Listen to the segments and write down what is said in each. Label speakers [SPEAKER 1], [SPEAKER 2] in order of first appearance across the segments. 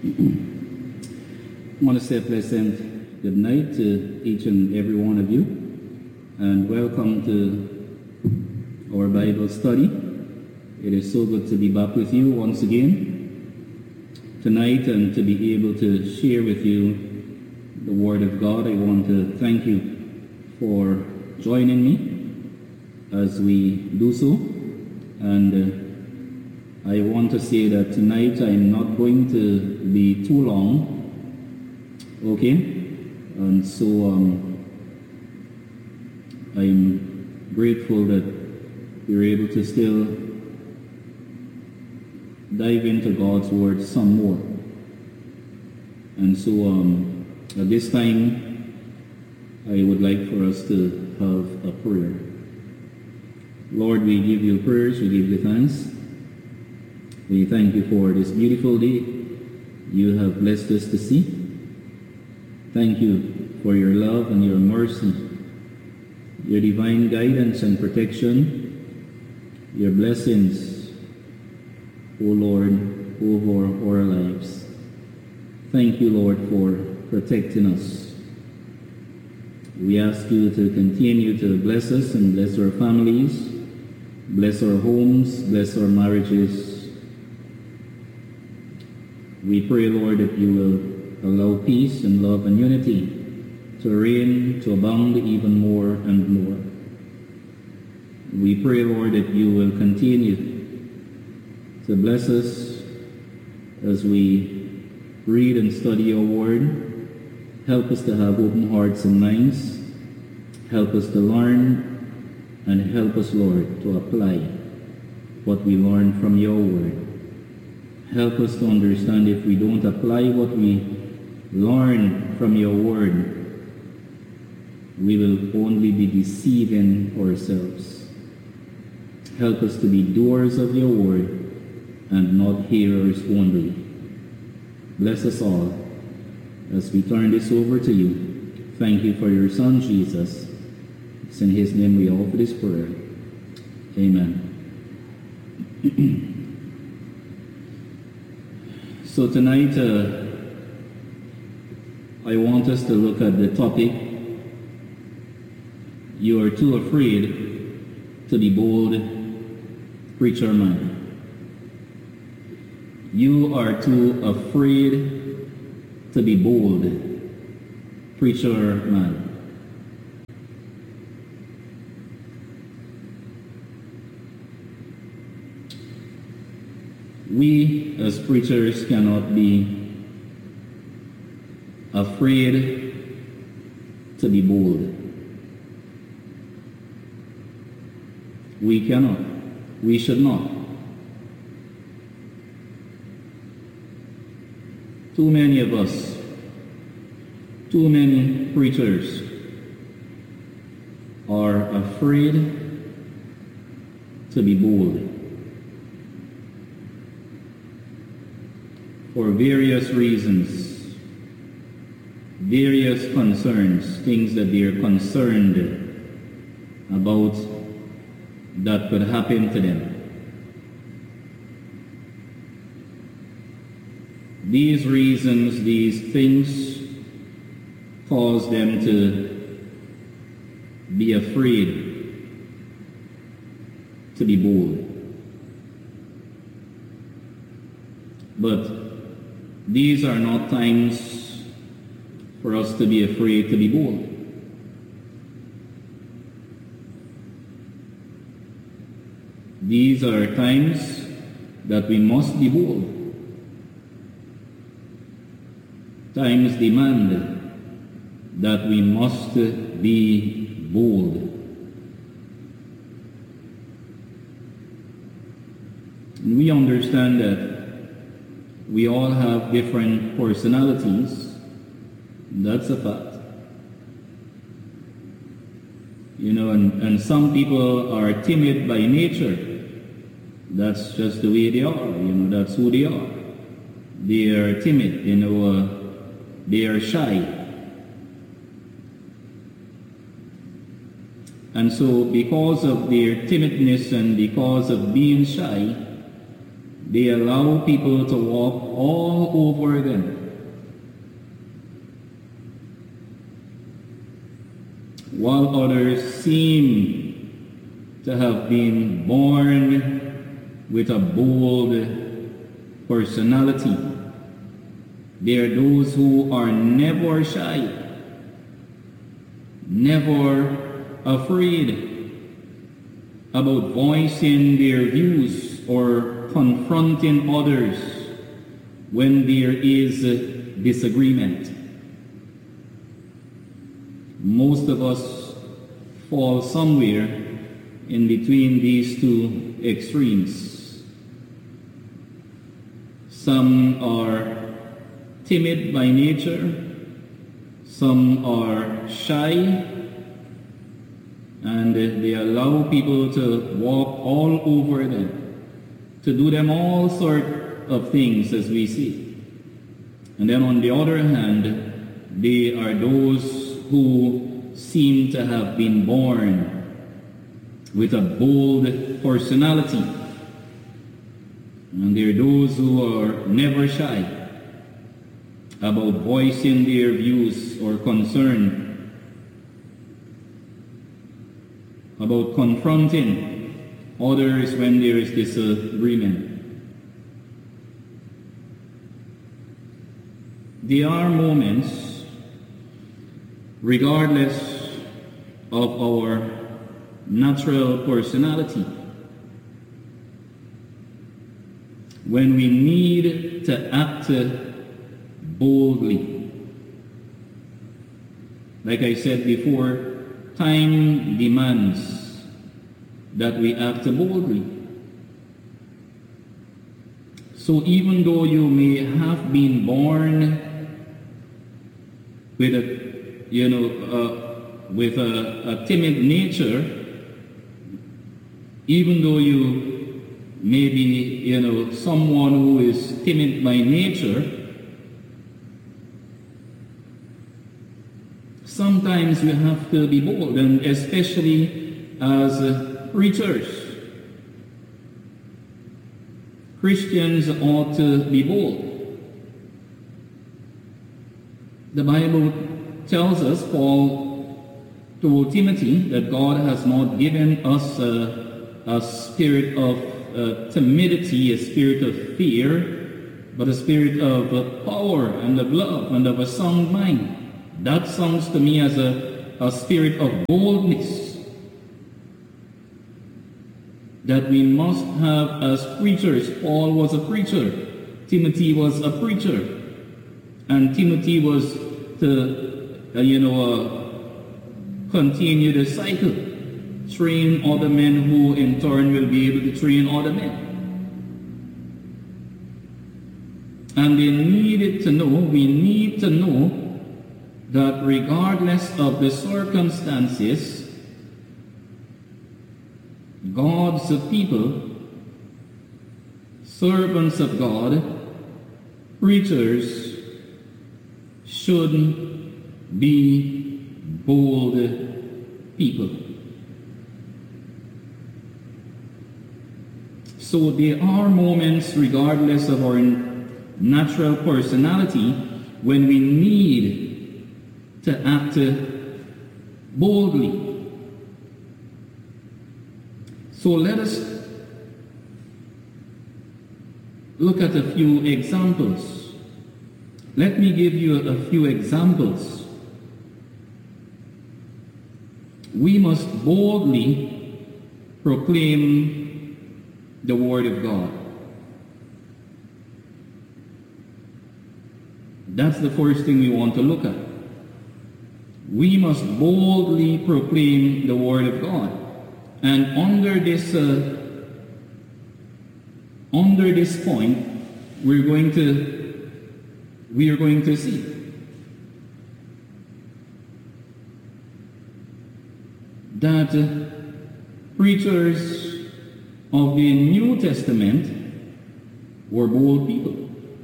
[SPEAKER 1] I want to say a pleasant good night to each and every one of you, and welcome to our Bible study. It is so good to be back with you once again tonight and to be able to share with you the Word of God. I want to thank you for joining me as we do so, and I want to say that tonight I'm not going to be too long, okay? And so I'm grateful that we're able to still dive into God's Word some more. And so at this time, I would like for us to have a prayer. Lord, we give you praise, we give you thanks. We thank you for this beautiful day you have blessed us to see. Thank you for your love and your mercy, your divine guidance and protection, your blessings, O Lord, over our lives. Thank you, Lord, for protecting us. We ask you to continue to bless us and bless our families, bless our homes, bless our marriages. We pray, Lord, that you will allow peace and love and unity to reign, to abound even more and more. We pray, Lord, that you will continue to bless us as we read and study your word. Help us to have open hearts and minds. Help us to learn, and help us, Lord, to apply what we learn from your word. Help us to understand if we don't apply what we learn from your word, we will only be deceiving ourselves. Help us to be doers of your word and not hearers only. Bless us all as we turn this over to you. Thank you for your Son, Jesus. It's in his name we offer this prayer. Amen. So tonight, I want us to look at the topic, you are too afraid to be bold, preacher man. You are too afraid to be bold, preacher man. We as preachers cannot be afraid to be bold. We cannot. We should not. Too many of us, too many preachers are afraid to be bold. For various reasons, various concerns, things that they are concerned about that could happen to them. These reasons, these things cause them to be afraid to be bold. But these are not times for us to be afraid to be bold. These are times that we must be bold. Times demand that we must be bold. And we understand that we all have different personalities. That's a fact. You know, and some people are timid by nature. That's just the way they are. You know, that's who they are. They are timid, you know, they are shy. And so because of their timidness and because of being shy, They allow people to walk all over them. While others seem to have been born with a bold personality, there are those who are never shy, never afraid about voicing their views or confronting others when there is disagreement. Most of us fall somewhere in between these two extremes. Some are timid by nature, some are shy, and they allow people to walk all over them, to do them all sorts of things as we see. And then on the other hand, they are those who seem to have been born with a bold personality. And there are those who are never shy about voicing their views or concern, about confronting others when there is disagreement. There are moments, regardless of our natural personality, when we need to act boldly. Like I said before, time demands that we act boldly. So even though you may have been born with a timid nature, even though you may be someone who is timid by nature, sometimes we have to be bold, and especially as preachers. Christians ought to be bold. The Bible tells us, Paul told Timothy, that God has not given us a spirit of timidity, a spirit of fear, but a spirit of power and of love and of a sound mind. That sounds to me as a spirit of boldness that we must have as preachers. Paul was a preacher. Timothy was a preacher. And Timothy was to, continue the cycle. Train other men who in turn will be able to train other men. And we need to know that regardless of the circumstances, God's people, servants of God, preachers, should be bold people. So there are moments, regardless of our natural personality, when we need to act boldly. So let us look at a few examples. Let me give you a few examples. We must boldly proclaim the Word of God. That's the first thing we want to look at. We must boldly proclaim the Word of God. And under this point, we are going to see that preachers of the New Testament were bold people.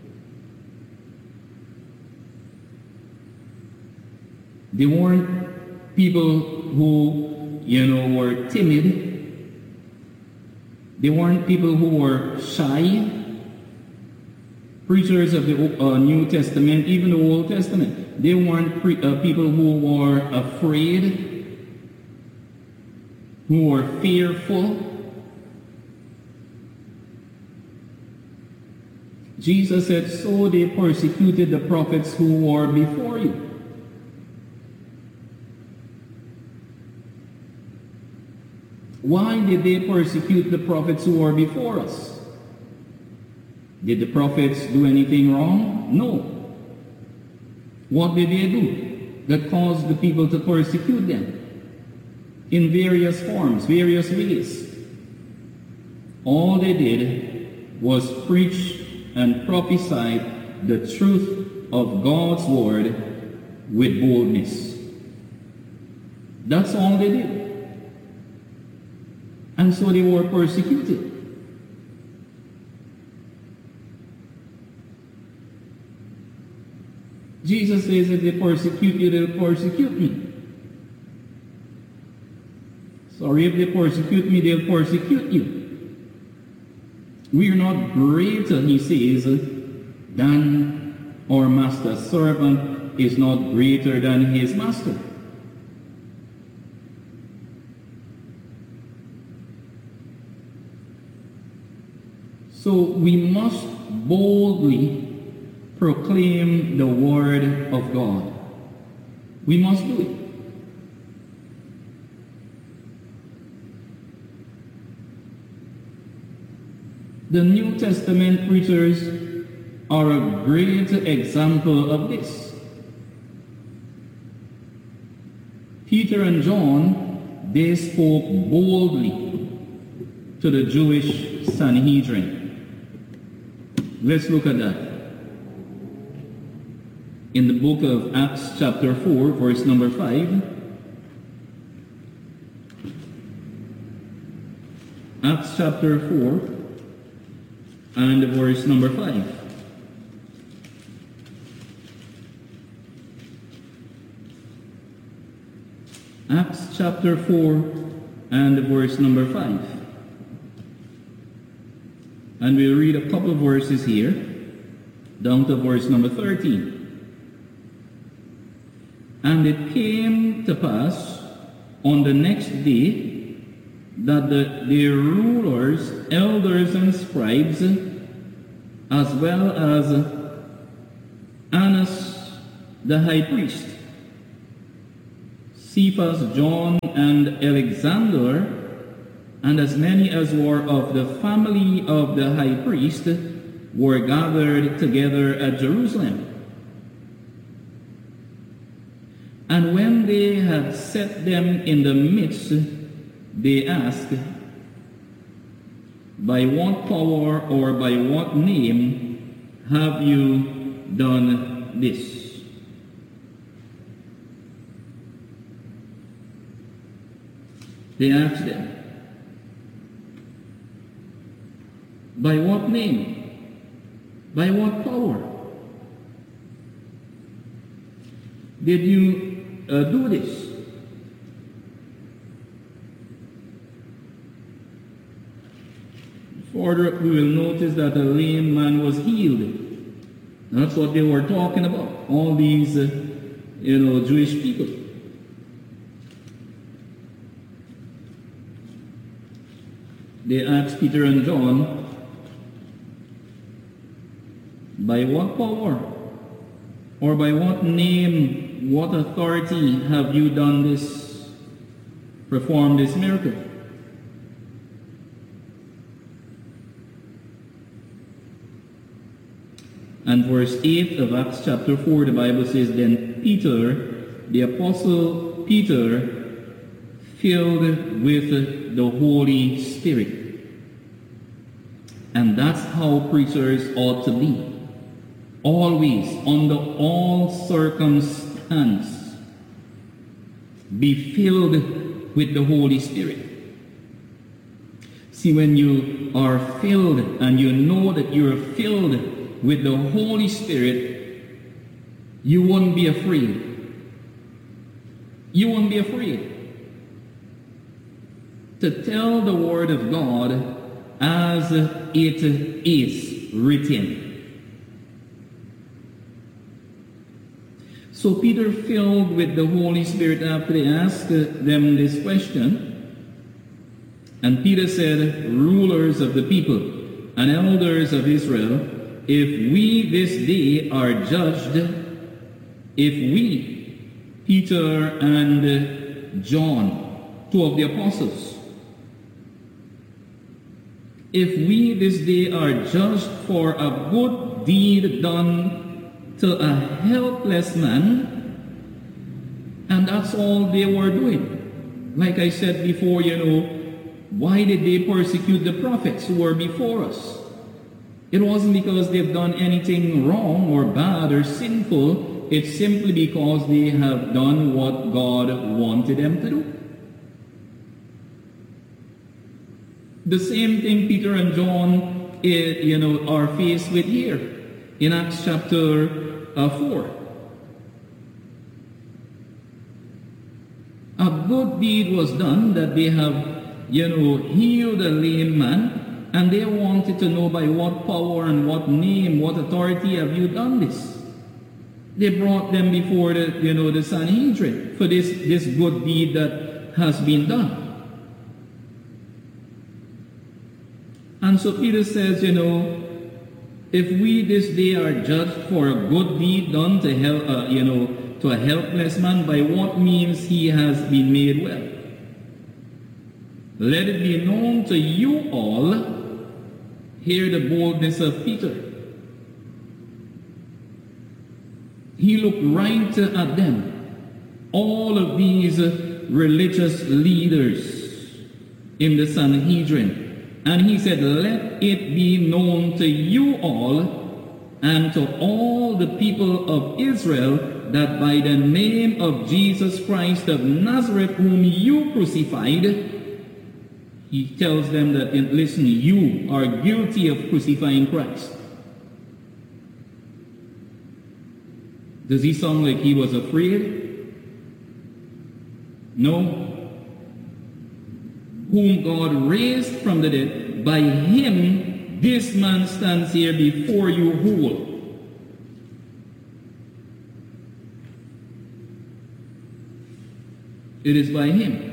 [SPEAKER 1] They weren't people who were timid. They weren't people who were shy. Preachers of the New Testament, even the Old Testament, they weren't people who were afraid, who were fearful. Jesus said, so they persecuted the prophets who were before you. Why did they persecute the prophets who were before us? Did the prophets do anything wrong? No. What did they do that caused the people to persecute them? In various forms, various ways. All they did was preach and prophesy the truth of God's word with boldness. That's all they did. And so they were persecuted. Jesus says, if they persecute you, they'll persecute me. Sorry, if they persecute me, they'll persecute you. We are not greater, he says, than our master. Servant is not greater than his master. So we must boldly proclaim the word of God. We must do it. The New Testament preachers are a great example of this. Peter and John, they spoke boldly to the Jewish Sanhedrin. Let's look at that. In the book of Acts chapter 4, verse number 5. Acts chapter 4 and verse number 5. Acts chapter 4 and verse number 5. And we'll read a couple of verses here, down to verse number 13. And it came to pass on the next day that their rulers, elders, and scribes, as well as Annas the high priest, Cephas, John, and Alexander, and as many as were of the family of the high priest, were gathered together at Jerusalem. And when they had set them in the midst, they asked, by what power or by what name have you done this? They asked them, by what name? By what power did you do this? Further, we will notice that a lame man was healed. That's what they were talking about, all these, Jewish people. They asked Peter and John, by what power or by what name, what authority have you done this, performed this miracle? And verse 8 of Acts chapter 4, the Bible says, then Peter, the apostle Peter, filled with the Holy Spirit. And that's how preachers ought to be. Always, under all circumstance, be filled with the Holy Spirit. See, when you are filled and you know that you're filled with the Holy Spirit, you won't be afraid. You won't be afraid to tell the Word of God as it is written. So Peter, filled with the Holy Spirit, after they asked them this question, and Peter said, "Rulers of the people and elders of Israel, if we this day are judged, if we, Peter and John, two of the apostles, if we this day are judged for a good deed done to a helpless man," and that's all they were doing. Like I said before, why did they persecute the prophets who were before us? It wasn't because they've done anything wrong or bad or sinful. It's simply because they have done what God wanted them to do. The same thing Peter and John, are faced with here in Acts chapter 4. A good deed was done, that they have, healed a lame man, and they wanted to know by what power and what name, what authority have you done this? They brought them before the Sanhedrin for this good deed that has been done. And so Peter says, if we this day are judged for a good deed done to to a helpless man, by what means he has been made well, let it be known to you all. Hear the boldness of Peter. He looked right at them, all of these religious leaders in the Sanhedrin, and he said, "Let it be known to you all and to all the people of Israel that by the name of Jesus Christ of Nazareth, whom you crucified," he tells them that, listen, you are guilty of crucifying Christ. Does he sound like he was afraid? No. Whom God raised from the dead, by him this man stands here before you whole. It is by him.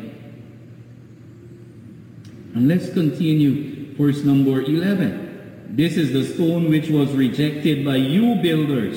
[SPEAKER 1] And let's continue, verse number 11. This is the stone which was rejected by you builders,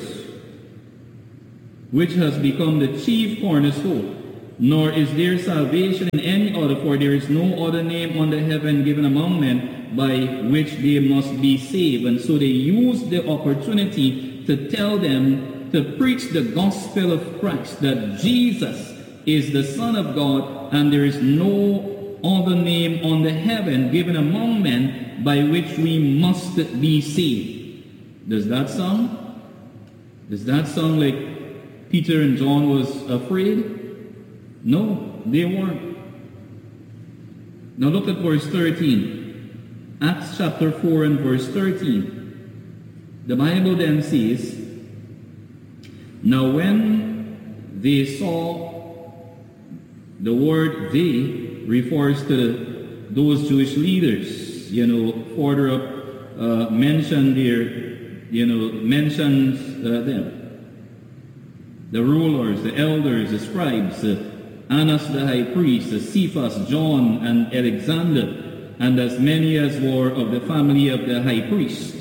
[SPEAKER 1] which has become the chief cornerstone. Nor is there salvation in any other, for there is no other name under heaven given among men by which they must be saved. And so they used the opportunity to tell them, to preach the gospel of Christ, that Jesus is the Son of God, and there is no other name on the heaven given among men by which we must be saved. Does that sound? Does that sound like Peter and John was afraid? No, they weren't. Now look at verse 13. Acts chapter 4 and verse 13. The Bible then says, "Now when they saw," the word "they" refers to those Jewish leaders, further up mentioned there, mentions them. The rulers, the elders, the scribes, Annas the high priest, Cephas, John, and Alexander, and as many as were of the family of the high priest.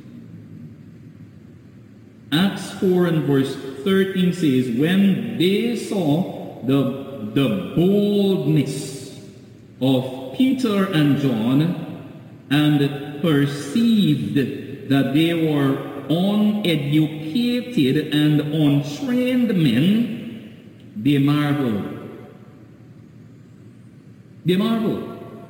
[SPEAKER 1] Acts 4 and verse 13 says, "When they saw the boldness of Peter and John, and perceived that they were uneducated and untrained men, they marveled." They marveled.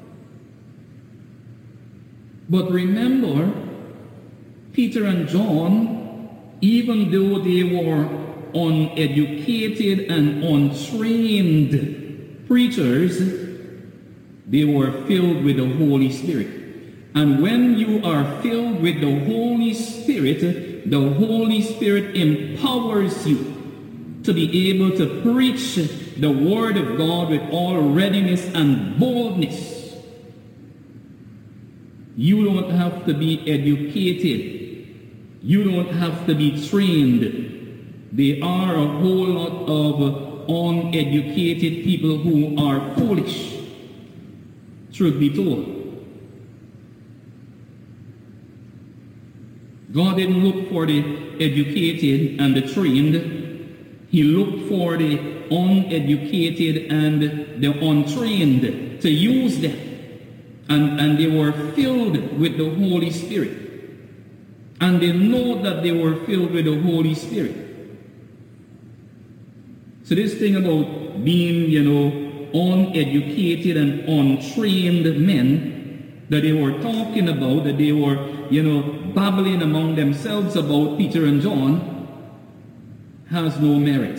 [SPEAKER 1] But remember, Peter and John, even though they were uneducated and untrained preachers, they were filled with the Holy Spirit. And when you are filled with the Holy Spirit empowers you to be able to preach the Word of God with all readiness and boldness. You don't have to be educated. You don't have to be trained. There are a whole lot of uneducated people who are foolish, truth be told. God didn't look for the educated and the trained. He looked for the uneducated and the untrained to use them. And they were filled with the Holy Spirit. And they know that they were filled with the Holy Spirit. So this thing about being, uneducated and untrained men that they were talking about, that they were, babbling among themselves about Peter and John, has no merit.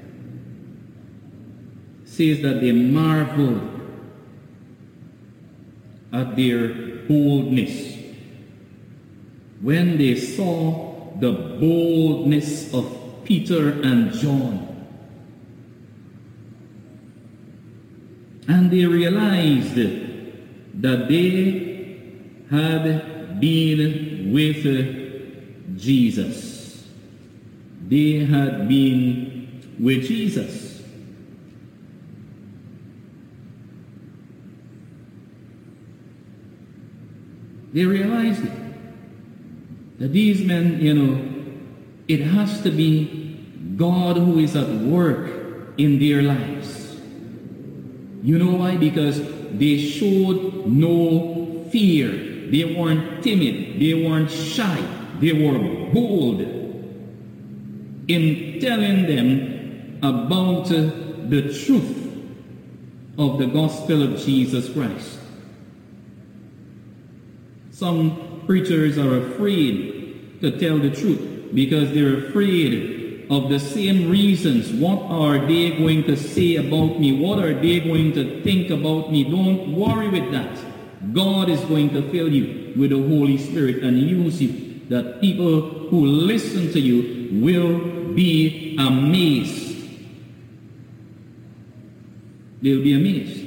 [SPEAKER 1] It says that they marveled at their boldness when they saw the boldness of Peter and John. And they realized that they had been with Jesus. They had been with Jesus. They realized that these men, it has to be God who is at work in their lives. You know why? Because they showed no fear. They weren't timid. They weren't shy. They were bold in telling them about the truth of the gospel of Jesus Christ. Some preachers are afraid to tell the truth because they're afraid of the same reasons. What are they going to say about me? What are they going to think about me? Don't worry with that. God is going to fill you with the Holy Spirit and use you, that people who listen to you will be amazed. They'll be amazed.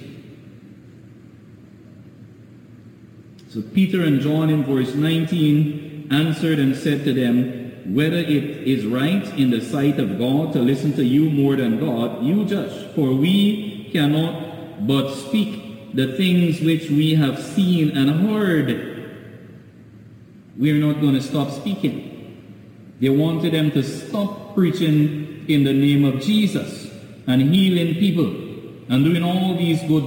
[SPEAKER 1] So Peter and John in verse 19 answered and said to them, whether it is right in the sight of God to listen to you more than God, you judge. For we cannot but speak the things which we have seen and heard. We're not going to stop speaking. They wanted them to stop preaching in the name of Jesus and healing people and doing all these good